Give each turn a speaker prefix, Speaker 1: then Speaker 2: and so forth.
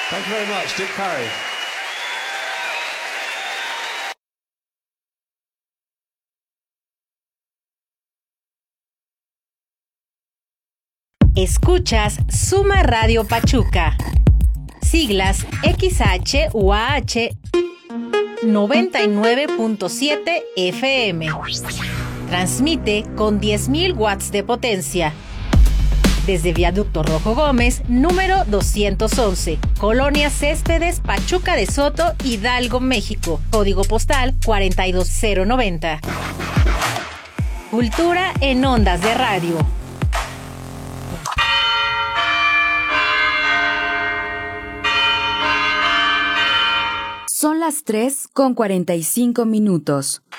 Speaker 1: Thank you very much, Dick Curry.
Speaker 2: Escuchas Suma Radio Pachuca. Siglas XHUAH 99.7 FM. Transmite con 10.000 watts de potencia. Desde Viaducto Rojo Gómez, número 211, Colonia Céspedes, Pachuca de Soto, Hidalgo, México. Código postal 42090. Cultura en ondas de radio.
Speaker 3: Son las 3:45.